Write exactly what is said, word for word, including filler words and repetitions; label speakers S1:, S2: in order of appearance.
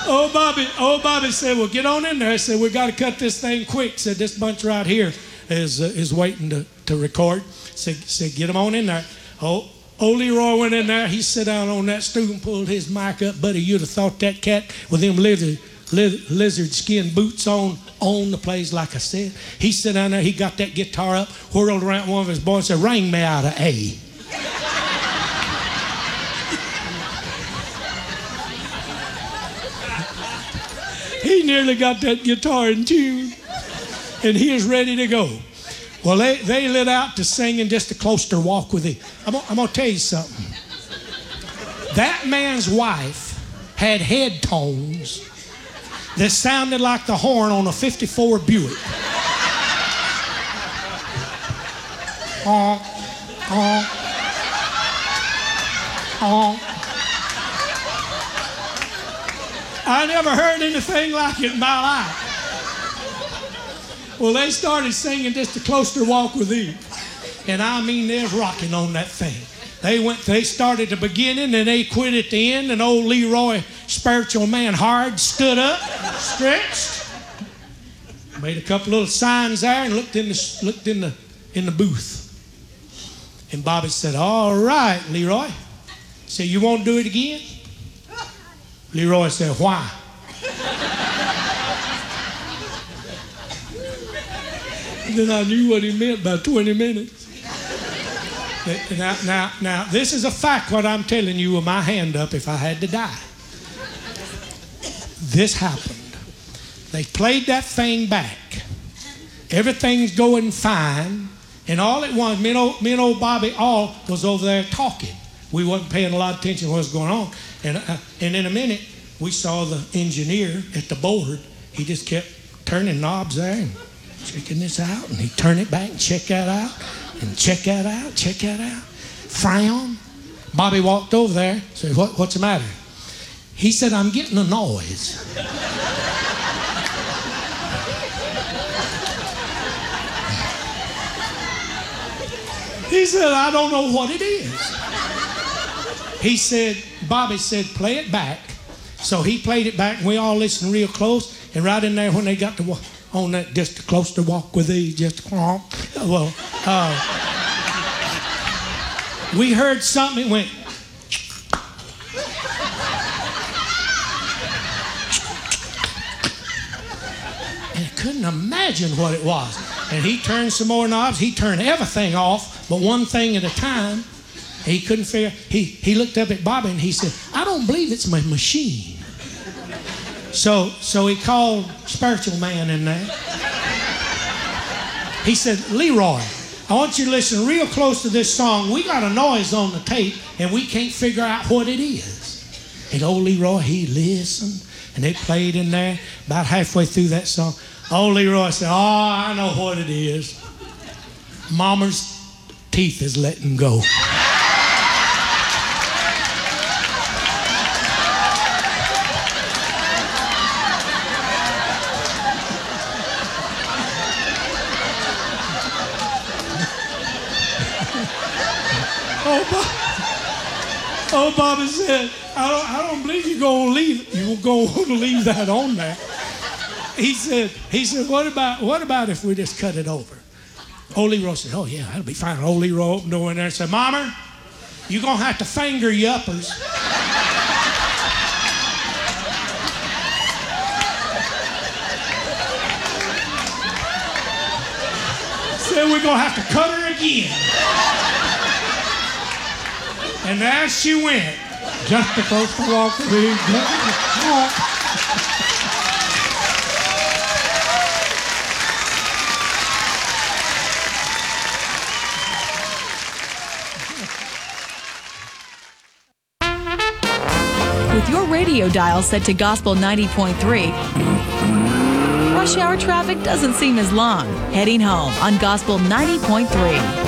S1: Old Bobby, old Bobby said, well, get on in there. I said, we got to cut this thing quick. Said, this bunch right here is uh, is waiting to, to record. Said, said, get them on in there. Oh, old Leroy went in there. He sat down on that stool and pulled his mic up. Buddy, you'd have thought that cat with them lizard, lizard, lizard skin boots on, on the place, like I said. He sat down there. He got that guitar up, whirled around one of his boys and said, ring me out of A. He nearly got that guitar in tune, and he was ready to go. Well, they, they lit out to singing Just a Closer Walk with Thee. I'm, I'm going to tell you something. That man's wife had head tones that sounded like the horn on a fifty-four Buick. Honk, honk, honk. I never heard anything like it in my life. Well, they started singing Just a Closer Walk with Thee. And I mean, they was rocking on that thing. They went, they started at the beginning and they quit at the end. And old Leroy, spiritual man, hard, stood up, stretched, made a couple little signs there and looked in the, looked in the, in the booth. And Bobby said, all right, Leroy. So you won't do it again? Leroy said, why? And then I knew what he meant by twenty minutes. Now, now, now, this is a fact what I'm telling you with my hand up if I had to die. This happened. They played that thing back. Everything's going fine. And all it was, me and old, me and old Bobby all was over there talking. We wasn't paying a lot of attention to what was going on. And, uh, and in a minute, we saw the engineer at the board. He just kept turning knobs there and checking this out. And he'd turn it back and check that out. And check that out, check that out. Frown. Bobby walked over there, said, what, what's the matter? He said, I'm getting a noise. He said, I don't know what it is. He said, Bobby said, play it back. So he played it back, and we all listened real close. And right in there, when they got to wa- on that, just a closer walk with thee, just well, uh, we heard something. It went. And I couldn't imagine what it was. And he turned some more knobs. He turned everything off, but one thing at a time. He couldn't figure. He he looked up at Bobby and he said, I don't believe it's my machine. So so he called spiritual man in there. He said, Leroy, I want you to listen real close to this song. We got a noise on the tape and we can't figure out what it is. And old Leroy, he listened and they played in there about halfway through that song. Old Leroy said, oh, I know what it is. Mama's teeth is letting go. Oh, Bobby said, I don't, I don't believe you're going to leave, you're going to leave that on there. He said, he said, what about, what about if we just cut it over? Old Leroy said, oh yeah, that'll be fine. Old Leroy opened the door in there and said, Mama, you're going to have to finger your uppers. Said we're going to have to cut her again. And there she went. Just across the walk with me.
S2: With your radio dial set to Gospel ninety point three, rush hour traffic doesn't seem as long. Heading home on Gospel ninety point three.